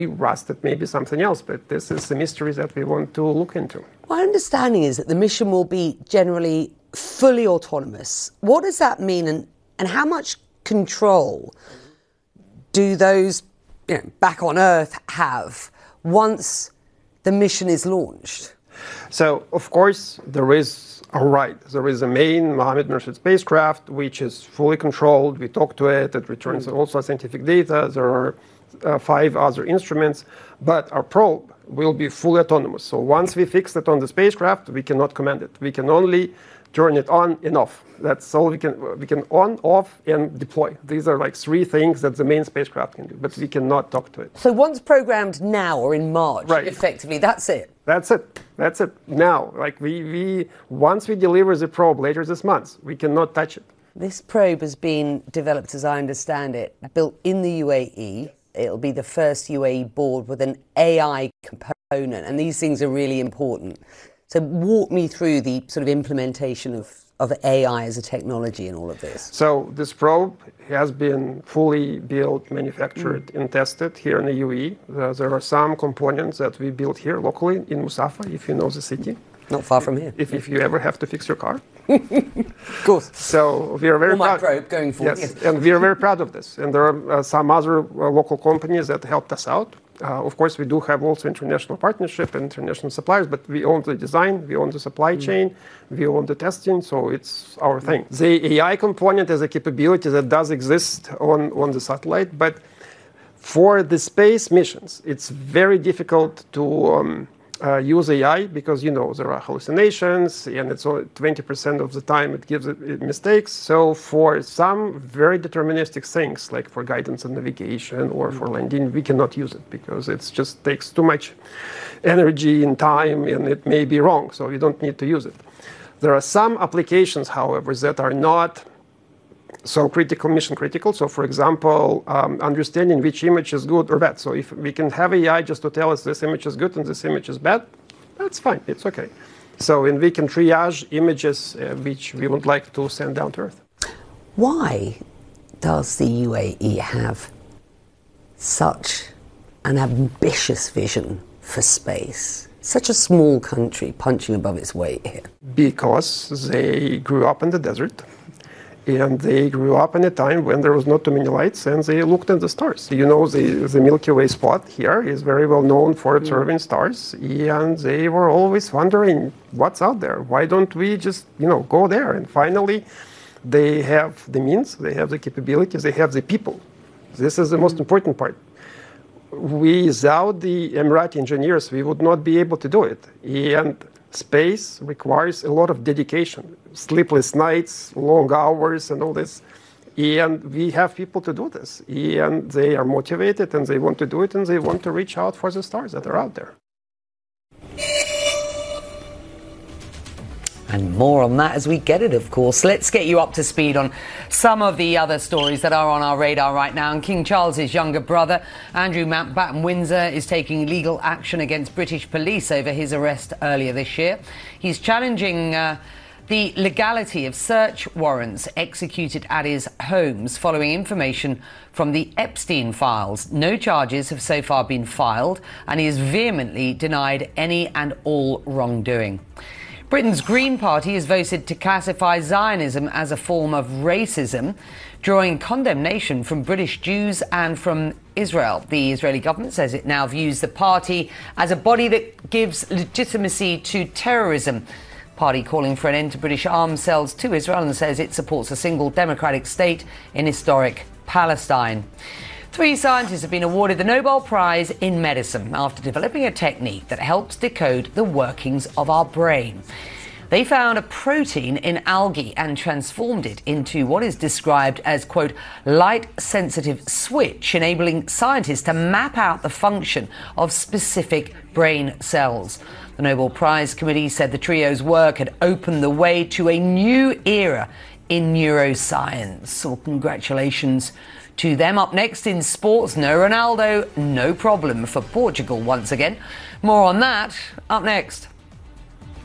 Rust, it may be something else, but this is a mystery that we want to look into. My understanding is that the mission will be generally fully autonomous. What does that mean, and how much control do those back on Earth have once the mission is launched? So, of course, there is a main Mohammed Murshid spacecraft, which is fully controlled. We talk to it, it returns also scientific data. There are 5 other instruments, but our probe will be fully autonomous. So once we fix it on the spacecraft, we cannot command it. We can only turn it on and off. That's all we can on, off, and deploy. These are like 3 things that the main spacecraft can do, but we cannot talk to it. So once programmed now or in March, effectively, that's it? That's it. Now, like once we deliver the probe later this month, we cannot touch it. This probe has been developed, as I understand it, built in the UAE. It'll be the first UAE board with an AI component, and these things are really important. So walk me through the sort of implementation of AI as a technology in all of this. So this probe has been fully built, manufactured, and tested here in the UAE. There are some components that we built here locally in Musafa, if you know the city. Not far from here. If you ever have to fix your car. Of course. So we are very proud. Probe going forward. Yes, and we are very proud of this. And there are some other local companies that helped us out. Of course, we do have also international partnership and international suppliers, but we own the design, we own the supply chain, we own the testing, so it's our thing. The AI component is a capability that does exist on the satellite, but for the space missions, it's very difficult to use AI because, there are hallucinations, and it's only 20% of the time it gives it mistakes. So for some very deterministic things, like for guidance and navigation or for landing, we cannot use it because it just takes too much energy and time, and it may be wrong, so we don't need to use it. There are some applications, however, that are not so mission critical. So for example, understanding which image is good or bad. So if we can have AI just to tell us this image is good and this image is bad, that's fine, it's okay. So, and we can triage images which we would like to send down to Earth. Why does the UAE have such an ambitious vision for space? Such a small country punching above its weight here. Because they grew up in the desert. And they grew up in a time when there was not too many lights, and they looked at the stars. The Milky Way spot here is very well known for observing stars, and they were always wondering, what's out there? Why don't we just, go there? And finally, they have the means, they have the capabilities, they have the people. This is the most important part. Without the Emirati engineers, we would not be able to do it. And space requires a lot of dedication, sleepless nights, long hours, and all this. And we have people to do this. And they are motivated, and they want to do it, and they want to reach out for the stars that are out there. And more on that as we get it, of course. Let's get you up to speed on some of the other stories that are on our radar right now. And King Charles's younger brother, Andrew Mountbatten Windsor, is taking legal action against British police over his arrest earlier this year. He's challenging the legality of search warrants executed at his homes following information from the Epstein files. No charges have so far been filed, and he has vehemently denied any and all wrongdoing. Britain's Green Party has voted to classify Zionism as a form of racism, drawing condemnation from British Jews and from Israel. The Israeli government says it now views the party as a body that gives legitimacy to terrorism. Party calling for an end to British arms sales to Israel and says it supports a single democratic state in historic Palestine. 3 scientists have been awarded the Nobel Prize in Medicine after developing a technique that helps decode the workings of our brain. They found a protein in algae and transformed it into what is described as, quote, light-sensitive switch, enabling scientists to map out the function of specific brain cells. The Nobel Prize Committee said the trio's work had opened the way to a new era in neuroscience. So congratulations to them. Up next in sports, no Ronaldo, no problem for Portugal once again. More on that up next.